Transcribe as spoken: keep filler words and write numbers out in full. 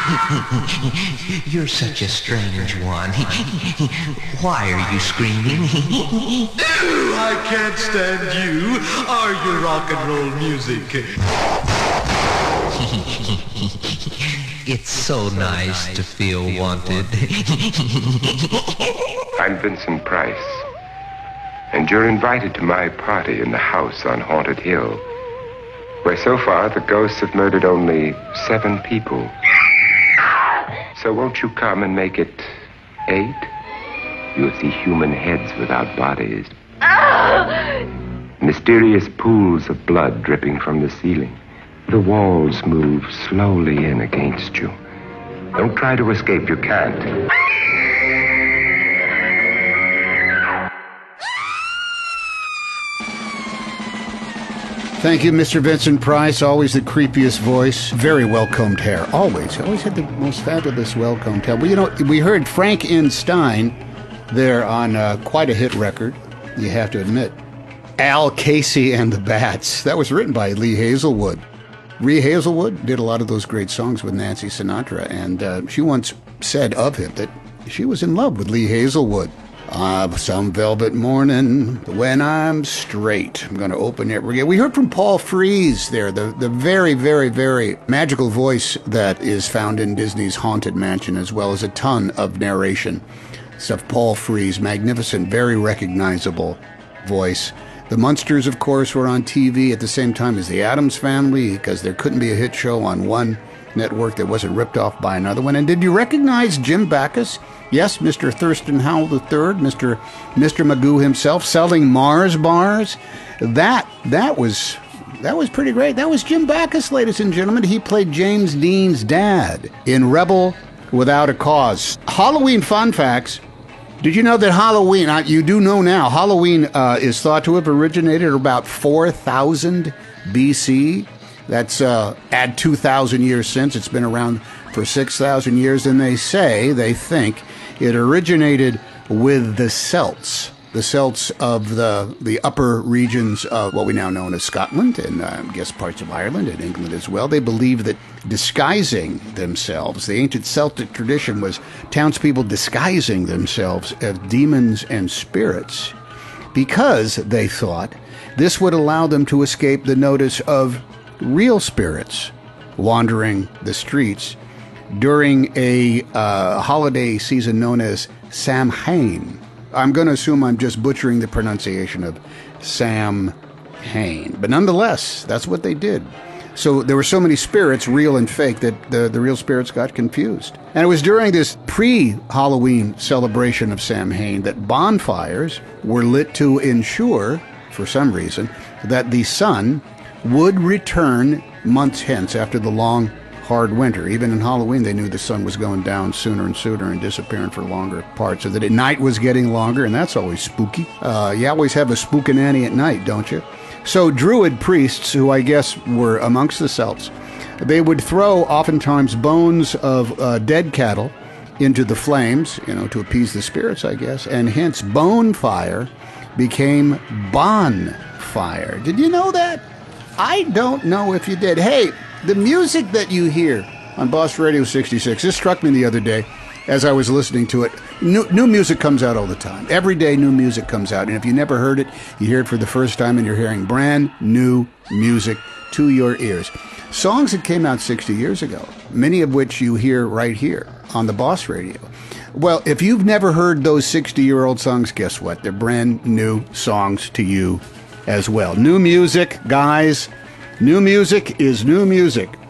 You're such a strange one. Why are you screaming? I can't stand you or your rock and roll music. It's so nice to feel wanted. I'm Vincent Price, and you're invited to my party in the house on Haunted Hill, where so far the ghosts have murdered only seven people. So won't you come and make it eight? You'll see human heads without bodies. Mysterious pools of blood dripping from the ceiling. The walls move slowly in against you. Don't try to escape, you can't. Thank you, Mister Vincent Price. Always the creepiest voice. Very well-combed hair. Always. Always had the most fabulous well-combed hair. Well, you know, we heard Frank N. Stein there on uh, quite a hit record, you have to admit. Al Casey and the Bats. That was written by Lee Hazelwood. Lee Hazelwood did a lot of those great songs with Nancy Sinatra, and uh, she once said of him that she was in love with Lee Hazelwood. Uh, some velvet morning when I'm straight. I'm going to open it. We heard from Paul Frees there, the, the very, very, very magical voice that is found in Disney's Haunted Mansion, as well as a ton of narration. Stuff. Paul Frees, magnificent, very recognizable voice. The Munsters, of course, were on T V at the same time as the Addams Family, because there couldn't be a hit show on one network that wasn't ripped off by another one. And did you recognize Jim Backus? Yes, Mister Thurston Howell the third, Mister Mister Magoo himself, selling Mars bars. That that was that was pretty great. That was Jim Backus, ladies and gentlemen. He played James Dean's dad in Rebel Without a Cause. Halloween fun facts. Did you know that Halloween, uh, you do know now, Halloween uh, is thought to have originated about four thousand B C. That's uh, add two thousand years since. It's been around for six thousand years. And they say, they think, it originated with the Celts. The Celts of the, the upper regions of what we now know as Scotland and uh, I guess parts of Ireland and England as well. They believed that disguising themselves, the ancient Celtic tradition was townspeople disguising themselves as demons and spirits because they thought this would allow them to escape the notice of real spirits wandering the streets during a uh, holiday season known as Samhain. I'm going to assume I'm just butchering the pronunciation of Samhain, but nonetheless, that's what they did. So there were so many spirits, real and fake, that the, the real spirits got confused. And it was during this pre-Halloween celebration of Samhain that bonfires were lit to ensure, for some reason, that the sun would return months hence after the long, hard winter. Even in Halloween, they knew the sun was going down sooner and sooner and disappearing for longer parts, so that at night was getting longer, and that's always spooky. Uh, you always have a spookinanny at night, don't you? So Druid priests, who I guess were amongst the Celts, they would throw oftentimes bones of uh, dead cattle into the flames, you know, to appease the spirits, I guess, and hence bonfire became bonfire. Did you know that? I don't know if you did. Hey, the music that you hear on Boss Radio sixty-six, this struck me the other day as I was listening to it. New, new music comes out all the time. Every day new music comes out. And if you never heard it, you hear it for the first time and you're hearing brand new music to your ears. Songs that came out sixty years ago, many of which you hear right here on the Boss Radio. Well, if you've never heard those sixty-year-old songs, guess what? They're brand new songs to you as well. New music, guys. New music is new music.